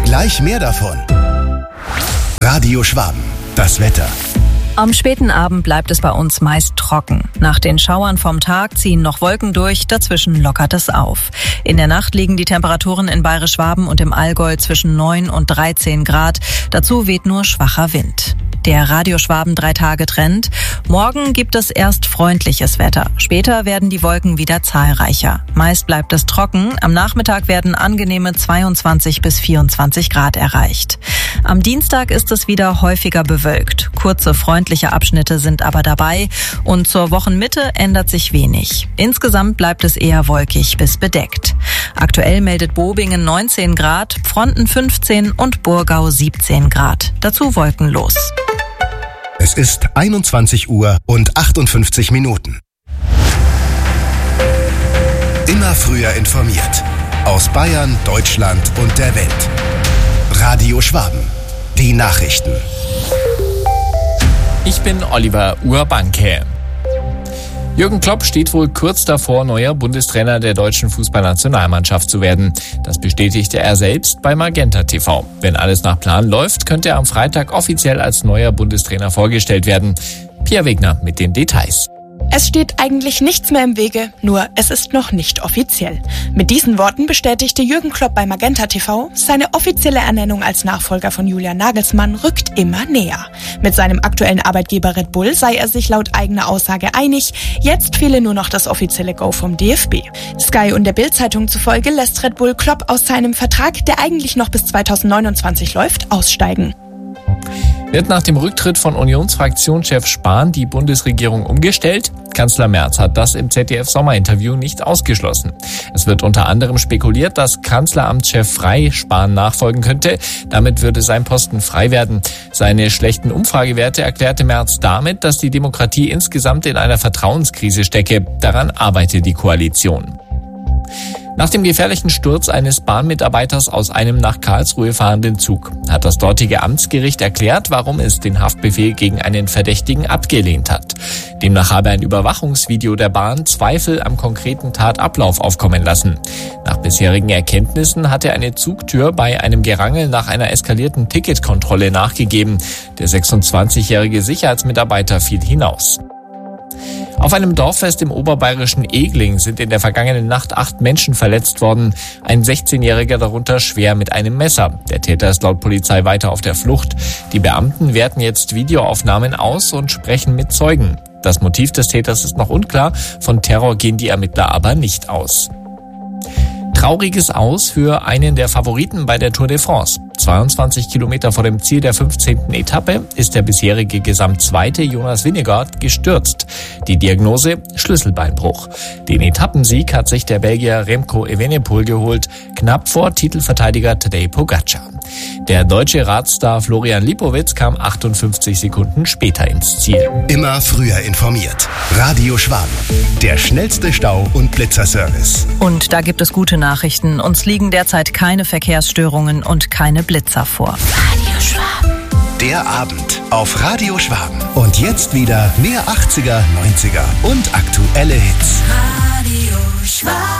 Gleich mehr davon. Radio Schwaben, das Wetter. Am späten Abend bleibt es bei uns meist trocken. Nach den Schauern vom Tag ziehen noch Wolken durch, dazwischen lockert es auf. In der Nacht liegen die Temperaturen in Bayerisch-Schwaben und im Allgäu zwischen 9 und 13 Grad. Dazu weht nur schwacher Wind. Der Radio Schwaben 3-Tage-Trend. Morgen gibt es erst freundliches Wetter. Später werden die Wolken wieder zahlreicher. Meist bleibt es trocken. Am Nachmittag werden angenehme 22 bis 24 Grad erreicht. Am Dienstag ist es wieder häufiger bewölkt. Kurze, freundliche Abschnitte sind aber dabei. Und zur Wochenmitte ändert sich wenig. Insgesamt bleibt es eher wolkig bis bedeckt. Aktuell meldet Bobingen 19 Grad, Pfronten 15 und Burgau 17 Grad. Dazu wolkenlos. Es ist 21 Uhr und 58 Minuten. Immer früher informiert. Aus Bayern, Deutschland und der Welt. Radio Schwaben. Die Nachrichten. Ich bin Oliver Urbanke. Jürgen Klopp steht wohl kurz davor, neuer Bundestrainer der deutschen Fußballnationalmannschaft zu werden. Das bestätigte er selbst bei Magenta TV. Wenn alles nach Plan läuft, könnte er am Freitag offiziell als neuer Bundestrainer vorgestellt werden. Pia Wegner mit den Details. Es steht eigentlich nichts mehr im Wege, nur es ist noch nicht offiziell. Mit diesen Worten bestätigte Jürgen Klopp bei Magenta TV, seine offizielle Ernennung als Nachfolger von Julian Nagelsmann rückt immer näher. Mit seinem aktuellen Arbeitgeber Red Bull sei er sich laut eigener Aussage einig, jetzt fehle nur noch das offizielle Go vom DFB. Sky und der Bild-Zeitung zufolge lässt Red Bull Klopp aus seinem Vertrag, der eigentlich noch bis 2029 läuft, aussteigen. Wird nach dem Rücktritt von Unionsfraktionschef Spahn die Bundesregierung umgestellt? Kanzler Merz hat das im ZDF-Sommerinterview nicht ausgeschlossen. Es wird unter anderem spekuliert, dass Kanzleramtschef Frey Spahn nachfolgen könnte. Damit würde sein Posten frei werden. Seine schlechten Umfragewerte erklärte Merz damit, dass die Demokratie insgesamt in einer Vertrauenskrise stecke. Daran arbeite die Koalition. Nach dem gefährlichen Sturz eines Bahnmitarbeiters aus einem nach Karlsruhe fahrenden Zug hat das dortige Amtsgericht erklärt, warum es den Haftbefehl gegen einen Verdächtigen abgelehnt hat. Demnach habe ein Überwachungsvideo der Bahn Zweifel am konkreten Tatablauf aufkommen lassen. Nach bisherigen Erkenntnissen hatte eine Zugtür bei einem Gerangel nach einer eskalierten Ticketkontrolle nachgegeben. Der 26-jährige Sicherheitsmitarbeiter fiel hinaus. Auf einem Dorffest im oberbayerischen Egling sind in der vergangenen Nacht 8 Menschen verletzt worden. Ein 16-Jähriger darunter schwer mit einem Messer. Der Täter ist laut Polizei weiter auf der Flucht. Die Beamten werten jetzt Videoaufnahmen aus und sprechen mit Zeugen. Das Motiv des Täters ist noch unklar. Von Terror gehen die Ermittler aber nicht aus. Trauriges Aus für einen der Favoriten bei der Tour de France. 22 Kilometer vor dem Ziel der 15. Etappe ist der bisherige Gesamtzweite Jonas Vingegaard gestürzt. Die Diagnose: Schlüsselbeinbruch. Den Etappensieg hat sich der Belgier Remco Evenepoel geholt, knapp vor Titelverteidiger Tadej Pogačar. Der deutsche Radstar Florian Lipowitz kam 58 Sekunden später ins Ziel. Immer früher informiert. Radio Schwaben. Der schnellste Stau- und Blitzerservice. Und da gibt es gute Nachrichten. Uns liegen derzeit keine Verkehrsstörungen und keine Blitzer vor. Radio Schwaben. Der Abend auf Radio Schwaben. Und jetzt wieder mehr 80er, 90er und aktuelle Hits. Radio Schwaben.